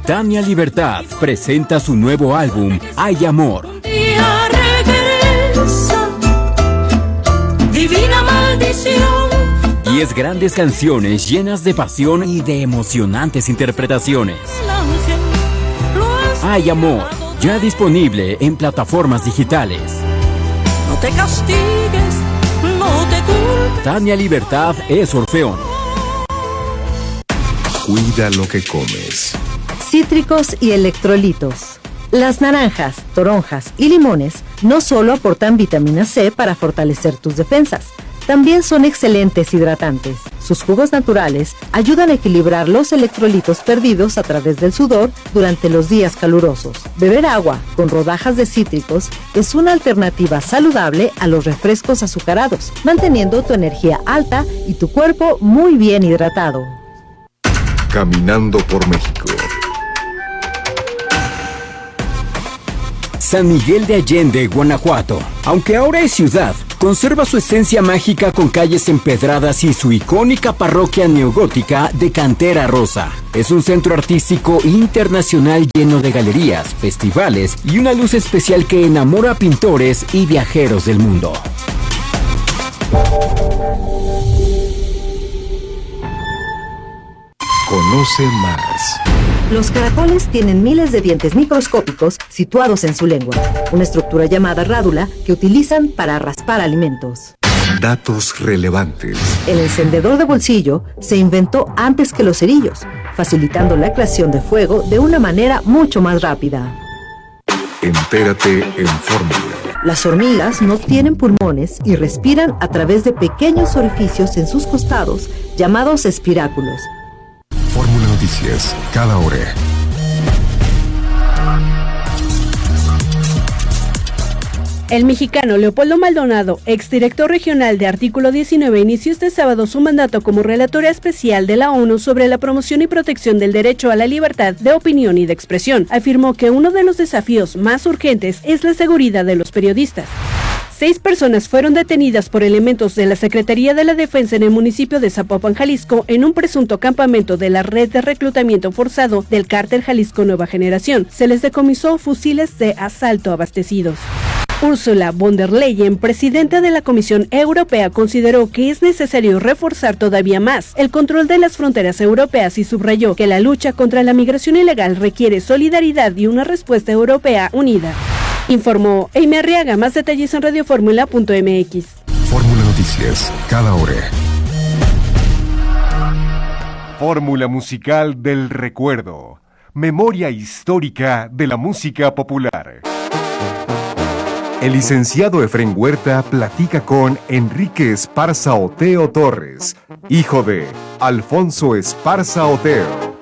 Tania Libertad presenta su nuevo álbum, Hay Amor. Un día regresa, divina maldición. 10 grandes canciones llenas de pasión y de emocionantes interpretaciones. Hay Amor, ya disponible en plataformas digitales. No te castigues, no te culpes. Tania Libertad es Orfeón. Cuida lo que comes. Cítricos y electrolitos. Las naranjas, toronjas y limones no solo aportan vitamina C para fortalecer tus defensas, también son excelentes hidratantes. Sus jugos naturales ayudan a equilibrar los electrolitos perdidos a través del sudor durante los días calurosos. Beber agua con rodajas de cítricos es una alternativa saludable a los refrescos azucarados, manteniendo tu energía alta y tu cuerpo muy bien hidratado. Caminando por México. San Miguel de Allende, Guanajuato. Aunque ahora es ciudad, conserva su esencia mágica con calles empedradas y su icónica parroquia neogótica de cantera rosa. Es un centro artístico internacional lleno de galerías, festivales y una luz especial que enamora a pintores y viajeros del mundo. Conoce más. Los caracoles tienen miles de dientes microscópicos situados en su lengua, una estructura llamada rádula que utilizan para raspar alimentos. Datos relevantes. El encendedor de bolsillo se inventó antes que los cerillos, facilitando la creación de fuego de una manera mucho más rápida. Entérate en Fórmula. Las hormigas no tienen pulmones y respiran a través de pequeños orificios en sus costados llamados espiráculos. Fórmula Noticias, cada hora. El mexicano Leopoldo Maldonado, exdirector regional de Artículo 19, inició este sábado su mandato como relator especial de la ONU sobre la promoción y protección del derecho a la libertad de opinión y de expresión. Afirmó que uno de los desafíos más urgentes es la seguridad de los periodistas. 6 personas fueron detenidas por elementos de la Secretaría de la Defensa en el municipio de Zapopan, Jalisco, en un presunto campamento de la red de reclutamiento forzado del cártel Jalisco Nueva Generación. Se les decomisó fusiles de asalto abastecidos. Ursula von der Leyen, presidenta de la Comisión Europea, consideró que es necesario reforzar todavía más el control de las fronteras europeas y subrayó que la lucha contra la migración ilegal requiere solidaridad y una respuesta europea unida. Informó Amy Arriaga. Más detalles en radioformula.mx. Fórmula Noticias, cada hora. Fórmula musical del recuerdo. Memoria histórica de la música popular. El licenciado Efrén Huerta platica con Enrique Esparza Oteo Torres, hijo de Alfonso Esparza Oteo.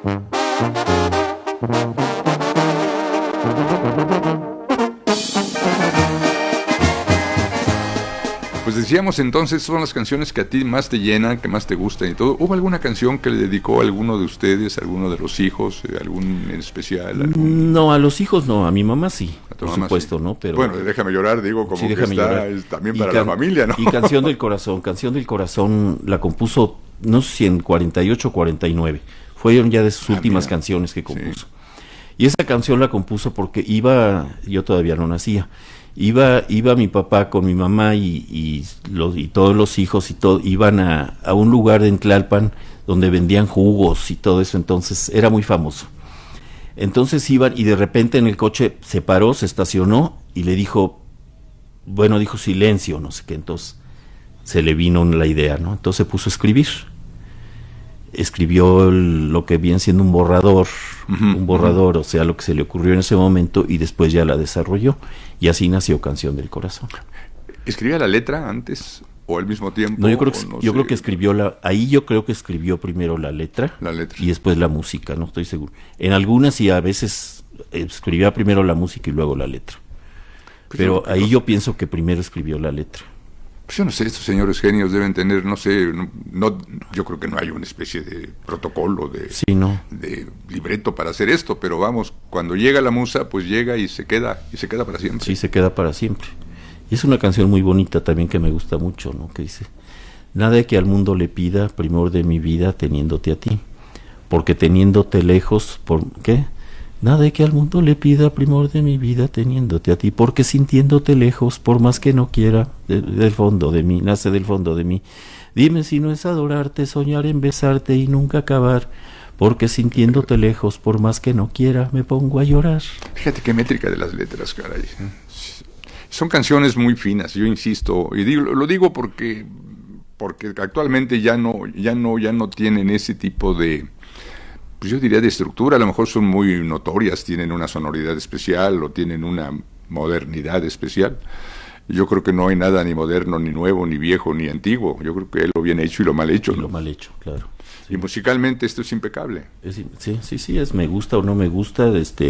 Pues decíamos entonces, son las canciones que a ti más te llenan, que más te gustan y todo. ¿Hubo alguna canción que le dedicó a alguno de ustedes, a alguno de los hijos, algún en especial? Algún... No, a los hijos no, a mi mamá sí, por mamá supuesto, sí. ¿no? Pero bueno, Déjame llorar, digo, como sí, que está es también para la familia, ¿no? Y Canción del Corazón la compuso, no sé si en 48 o 49, fueron ya de sus últimas canciones que compuso. Sí. Y esa canción la compuso porque yo todavía no nacía, iba mi papá con mi mamá y todos los hijos y todo, iban a un lugar en Tlalpan donde vendían jugos y todo eso, entonces era muy famoso. Entonces iban y de repente en el coche se paró, se estacionó y le dijo silencio, no sé qué, entonces se le vino la idea, ¿no? Entonces se puso a escribir. Escribió lo que viene siendo un borrador, o sea, lo que se le ocurrió en ese momento y después ya la desarrolló y así nació Canción del Corazón. ¿Escribía la letra antes o al mismo tiempo? No, yo creo que escribió primero la letra y después la música, no estoy seguro. En algunas y a veces escribía primero la música y luego la letra. Pero ahí yo pienso que primero escribió la letra. Pues yo no sé, estos señores genios deben tener, no sé, yo creo que no hay una especie de protocolo, de libreto para hacer esto, pero vamos, cuando llega la musa, pues llega y se queda para siempre. Sí, se queda para siempre. Y es una canción muy bonita también que me gusta mucho, ¿no? Que dice: nada que al mundo le pida, primor de mi vida, teniéndote a ti, porque teniéndote lejos, Nada que al mundo le pida, primor de mi vida, teniéndote a ti, porque sintiéndote lejos, por más que no quiera, del fondo de mí, nace del fondo de mí. Dime si no es adorarte, soñar en besarte y nunca acabar, porque sintiéndote lejos, por más que no quiera, me pongo a llorar. Fíjate qué métrica de las letras, caray. Son canciones muy finas, yo insisto, y lo digo porque actualmente ya no tienen ese tipo de, pues yo diría de estructura. A lo mejor son muy notorias, tienen una sonoridad especial o tienen una modernidad especial. Yo creo que no hay nada ni moderno, ni nuevo, ni viejo, ni antiguo. Yo creo que es lo bien hecho y lo mal hecho, y ¿no? Lo mal hecho, claro. Sí. Y musicalmente esto es impecable. Sí, es me gusta o no me gusta,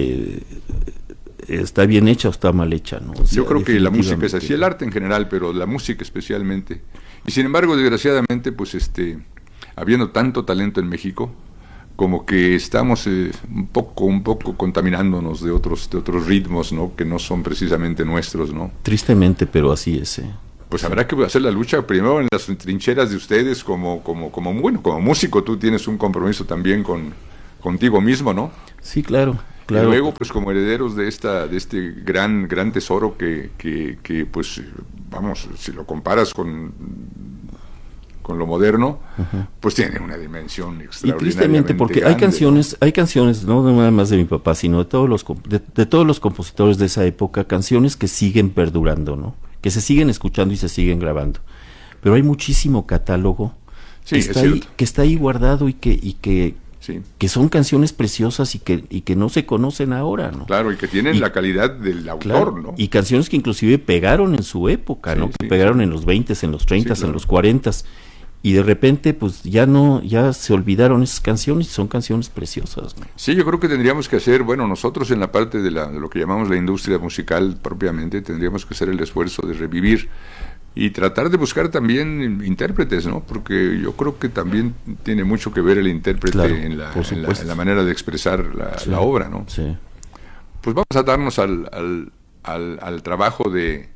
está bien hecha o está mal hecha, ¿no? O sea, yo creo que la música es así, el arte en general, pero la música especialmente. Y sin embargo, desgraciadamente, pues habiendo tanto talento en México, como que estamos un poco contaminándonos de otros ritmos, ¿no? Que no son precisamente nuestros, ¿no? Tristemente, pero así es. Pues habrá que hacer la lucha primero en las trincheras de ustedes como músico. Tú tienes un compromiso también contigo mismo, ¿no? Sí, claro. Y luego, pues como herederos de este gran tesoro que pues vamos, si lo comparas con lo moderno, pues tiene una dimensión extraordinaria. Y tristemente, porque grande, hay canciones, no nada más de mi papá, sino de todos los compositores de esa época, canciones que siguen perdurando, ¿no? Que se siguen escuchando y se siguen grabando. Pero hay muchísimo catálogo que está ahí guardado y que son canciones preciosas y que no se conocen ahora, ¿no? Claro, y que tienen la calidad del autor, claro, ¿no? Y canciones que inclusive pegaron en su época, ¿no? Que pegaron en los 20s, en los 30s, en los 40s. Y de repente, pues ya se olvidaron esas canciones, y son canciones preciosas, ¿no? Sí, yo creo que tendríamos que hacer, bueno, nosotros en la parte de lo que llamamos la industria musical propiamente, tendríamos que hacer el esfuerzo de revivir y tratar de buscar también intérpretes, ¿no? Porque yo creo que también tiene mucho que ver el intérprete, claro, en la manera de expresar la obra, ¿no? Sí. Pues vamos a darnos al trabajo de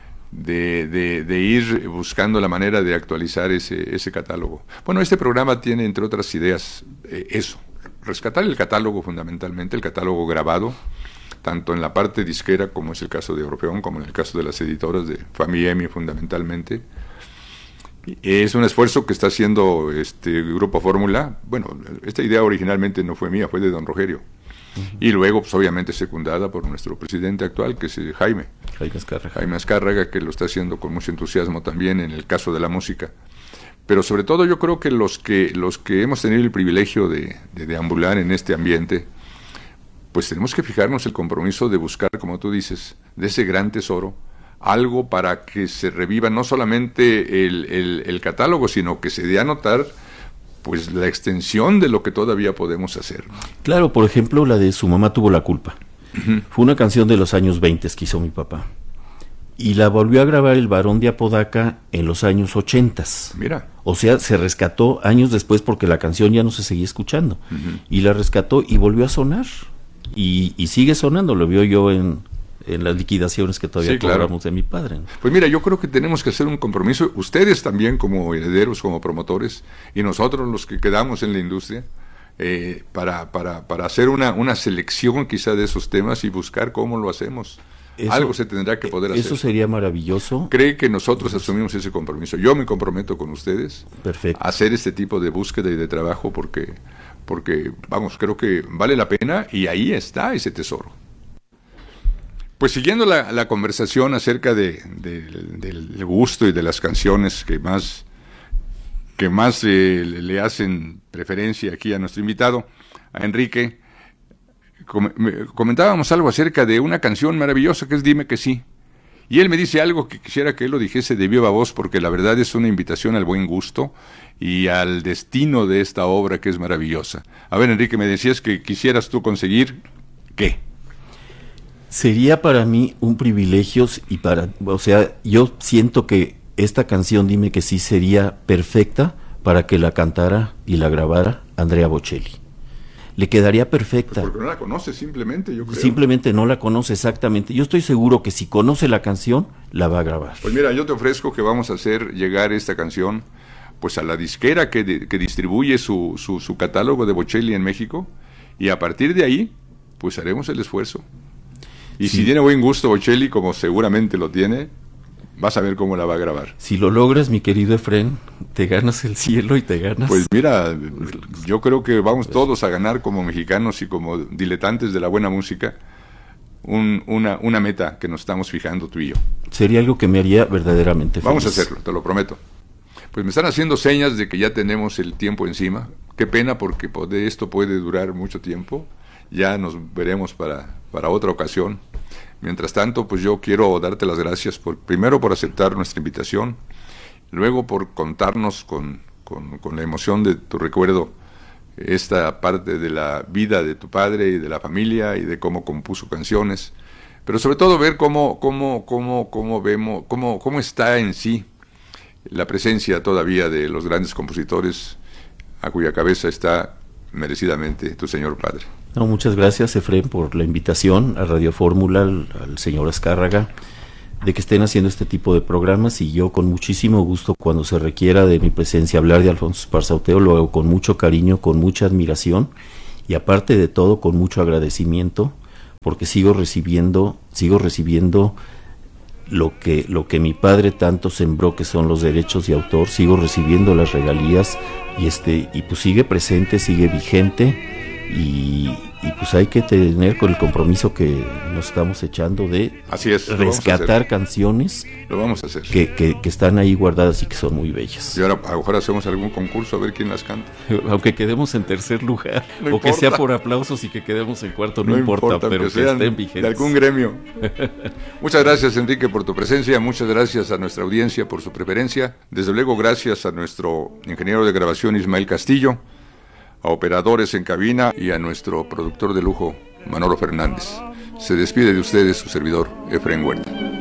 ir buscando la manera de actualizar ese catálogo. Bueno, este programa tiene, entre otras ideas, rescatar el catálogo fundamentalmente, el catálogo grabado, tanto en la parte disquera, como es el caso de Orfeón, como en el caso de las editoras de Famiemi fundamentalmente. Es un esfuerzo que está haciendo Grupo Fórmula. Bueno, esta idea originalmente no fue mía, fue de don Rogerio. Y luego, pues obviamente secundada por nuestro presidente actual, que es Jaime Azcárraga, que lo está haciendo con mucho entusiasmo también en el caso de la música. Pero sobre todo yo creo que los que hemos tenido el privilegio de deambular en este ambiente, pues tenemos que fijarnos el compromiso de buscar, como tú dices, de ese gran tesoro, algo para que se reviva no solamente el catálogo, sino que se dé a notar pues la extensión de lo que todavía podemos hacer. Claro, por ejemplo, la de Su mamá tuvo la culpa. Fue una canción de los años 20 que hizo mi papá. Y la volvió a grabar el Barón de Apodaca en los años 80. Mira. O sea, se rescató años después porque la canción ya no se seguía escuchando. Y la rescató y volvió a sonar. Y sigue sonando, lo vio yo en las liquidaciones que todavía cobramos de mi padre, ¿no? Pues mira, yo creo que tenemos que hacer un compromiso, ustedes también como herederos, como promotores, y nosotros los que quedamos en la industria, para hacer una selección quizá de esos temas y buscar cómo lo hacemos. Algo se tendrá que poder hacer. Eso sería maravilloso. Cree que nosotros asumimos ese compromiso. Yo me comprometo con ustedes. Perfecto. A hacer este tipo de búsqueda y de trabajo porque vamos, creo que vale la pena y ahí está ese tesoro. Pues siguiendo la conversación acerca del gusto y de las canciones que más le hacen preferencia aquí a nuestro invitado, a Enrique, comentábamos algo acerca de una canción maravillosa que es Dime que sí. Y él me dice algo que quisiera que él lo dijese de viva voz, porque la verdad es una invitación al buen gusto y al destino de esta obra que es maravillosa. A ver, Enrique, me decías que quisieras tú conseguir ¿qué? Sería para mí un privilegio yo siento que esta canción Dime que sí sería perfecta para que la cantara y la grabara Andrea Bocelli. Le quedaría perfecta. Pues porque no la conoce simplemente, yo creo. Simplemente no la conoce exactamente. Yo estoy seguro que si conoce la canción, la va a grabar. Pues mira, yo te ofrezco que vamos a hacer llegar esta canción pues a la disquera que distribuye su catálogo de Bocelli en México, y a partir de ahí pues haremos el esfuerzo. Y si tiene buen gusto Bocelli, como seguramente lo tiene, vas a ver cómo la va a grabar. Si lo logras, mi querido Efrén, te ganas el cielo y te ganas... Pues mira, yo creo que vamos todos a ganar como mexicanos y como diletantes de la buena música una meta que nos estamos fijando tú y yo. Sería algo que me haría verdaderamente feliz. Vamos a hacerlo, te lo prometo. Pues me están haciendo señas de que ya tenemos el tiempo encima. Qué pena, porque esto puede durar mucho tiempo. Ya nos veremos para otra ocasión. Mientras tanto, pues yo quiero darte las gracias primero por aceptar nuestra invitación, luego por contarnos con la emoción de tu recuerdo esta parte de la vida de tu padre y de la familia y de cómo compuso canciones, pero sobre todo ver cómo está en sí la presencia todavía de los grandes compositores a cuya cabeza está merecidamente tu señor padre. No, muchas gracias, Efrén, por la invitación a Radio Fórmula, al señor Azcárraga, de que estén haciendo este tipo de programas, y yo con muchísimo gusto, cuando se requiera de mi presencia hablar de Alfonso Esparza Oteo, lo hago con mucho cariño, con mucha admiración, y aparte de todo con mucho agradecimiento, porque sigo recibiendo lo que mi padre tanto sembró, que son los derechos de autor. Sigo recibiendo las regalías, y pues sigue presente, sigue vigente, y pues hay que tener con el compromiso que nos estamos echando de rescatar canciones. Lo vamos a hacer. Que están ahí guardadas y que son muy bellas. Y ahora a lo mejor hacemos algún concurso a ver quién las canta. Aunque quedemos en tercer lugar, no o importa. Que sea por aplausos y que quedemos en cuarto, no importa, pero que estén vigentes. De algún gremio. Muchas gracias, Enrique, por tu presencia. Muchas gracias a nuestra audiencia por su preferencia. Desde luego, gracias a nuestro ingeniero de grabación Ismael Castillo, a operadores en cabina y a nuestro productor de lujo Manolo Fernández. Se despide de ustedes su servidor, Efrén Huerta.